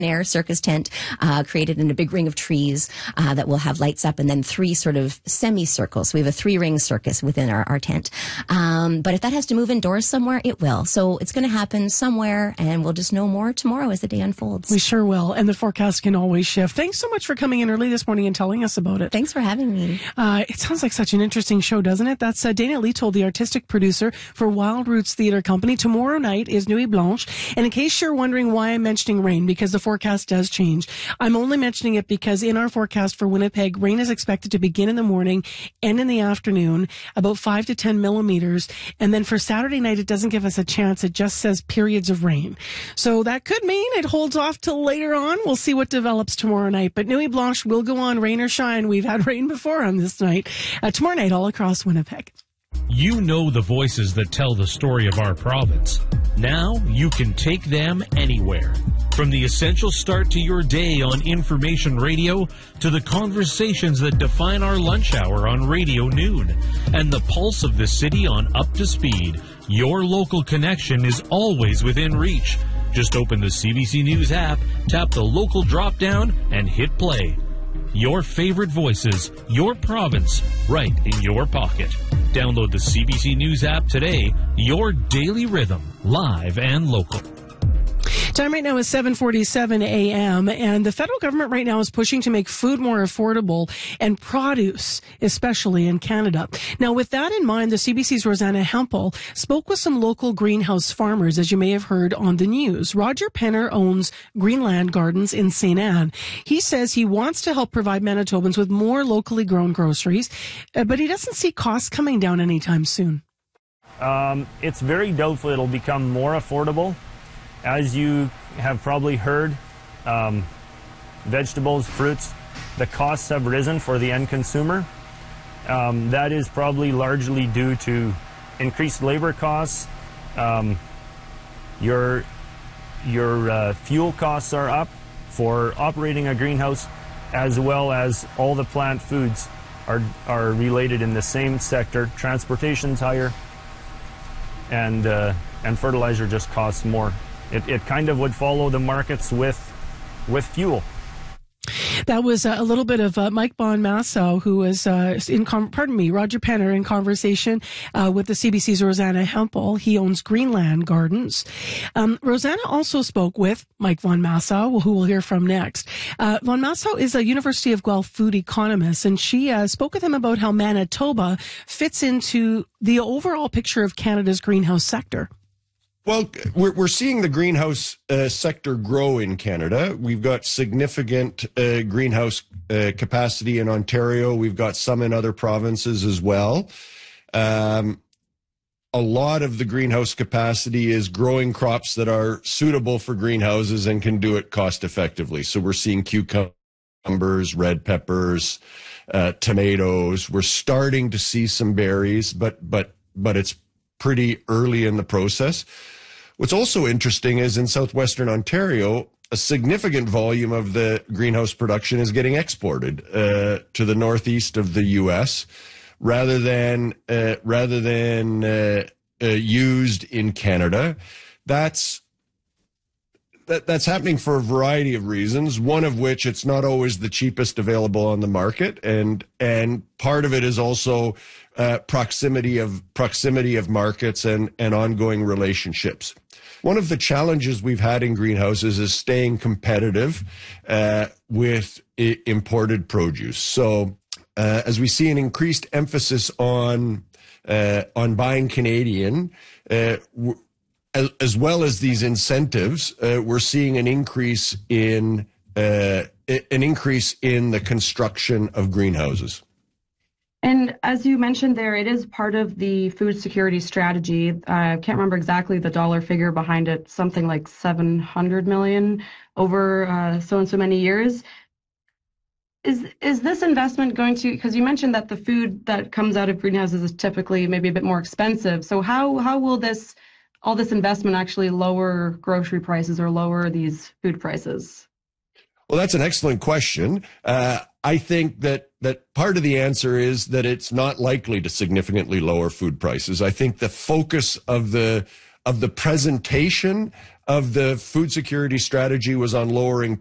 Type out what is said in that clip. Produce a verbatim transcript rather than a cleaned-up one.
air circus tent uh, created in a big ring of trees uh, that will have lights up, and then three sort of semicircles. We have a three-ring circus within our, our tent. Um, but if that has to move indoors somewhere, it will. So it's going to happen somewhere, and we'll just know more tomorrow as the day unfolds. We sure will. And the forecast can always shift. Thanks so much for coming in early this morning and telling us about it. Thanks for having me. Uh, it sounds like such an interesting show, doesn't it? That's uh, Dana Leetold, the artistic producer for Wild Roots Theatre Company. Tomorrow night is Nuit Blanche. And in case you're wondering why I'm mentioning rain, because the forecast does change. I'm only mentioning it because in our forecast for Winnipeg, rain is expected to begin in the morning and in the afternoon, about five to ten millimeters. And then for Saturday night, it doesn't give us a chance. It just says periods of rain. So that could mean it holds off till later on. We'll see what develops tomorrow night. But Nuit Blanche will go on, rain or shine. We've had rain before on this night. Uh, tomorrow night, all across Winnipeg. You know the voices that tell the story of our province. Now you can take them anywhere. From the essential start to your day on Information Radio to the conversations that define our lunch hour on Radio Noon and the pulse of the city on Up to Speed, your local connection is always within reach. Just open the C B C News app, tap the local drop-down, and hit play. Your favorite voices, your province, right in your pocket. Download the C B C News app today. Your daily rhythm, live and local. Time right now is seven forty-seven a.m. and the federal government right now is pushing to make food more affordable and produce, especially in Canada. Now, with that in mind, the C B C's Rosanna Hempel spoke with some local greenhouse farmers, as you may have heard on the news. Roger Penner owns Greenland Gardens in Saint Anne. He says he wants to help provide Manitobans with more locally grown groceries, uh, but he doesn't see costs coming down anytime soon. Um, it's very doubtful it'll become more affordable. As you have probably heard, um, vegetables, fruits, the costs have risen for the end consumer. Um, that is probably largely due to increased labor costs. Um, your your uh, fuel costs are up for operating a greenhouse, as well as all the plant foods are, are related in the same sector. Transportation's higher, and, uh, and fertilizer just costs more. It, it kind of would follow the markets with with fuel. That was uh, a little bit of uh, Mike Bonmasso, who was uh, in, com- pardon me, Roger Penner in conversation uh, with the C B C's Rosanna Hempel. He owns Greenland Gardens. Um, Rosanna also spoke with Mike Von Massow, who we'll hear from next. Uh, Von Massow is a University of Guelph food economist, and she uh, spoke with him about how Manitoba fits into the overall picture of Canada's greenhouse sector. Well, we're we're seeing the greenhouse uh, sector grow in Canada. We've got significant uh, greenhouse uh, capacity in Ontario. We've got some in other provinces as well. Um, a lot of the greenhouse capacity is growing crops that are suitable for greenhouses and can do it cost effectively. So we're seeing cucumbers, red peppers, uh, tomatoes. We're starting to see some berries, but but but it's pretty early in the process. What's also interesting is in southwestern Ontario, a significant volume of the greenhouse production is getting exported uh, to the northeast of the U S rather than uh, rather than uh, uh, used in Canada. That's that, that's happening for a variety of reasons. One of which, it's not always the cheapest available on the market, and and part of it is also uh, proximity of proximity of markets and and ongoing relationships. One of the challenges we've had in greenhouses is staying competitive uh, with I- imported produce. So uh, as we see an increased emphasis on uh, on buying Canadian, uh, w- as, as well as these incentives, uh, we're seeing an increase in uh, an increase in the construction of greenhouses. And as you mentioned there, it is part of the food security strategy. I uh, can't remember exactly the dollar figure behind it, something like seven hundred million over uh, so and so many years. Is is this investment going to, because you mentioned that the food that comes out of greenhouses is typically maybe a bit more expensive. So how how will this all this investment actually lower grocery prices or lower these food prices? Well, that's an excellent question. Uh, I think that that part of the answer is that it's not likely to significantly lower food prices. I think the focus of the of the presentation of the food security strategy was on lowering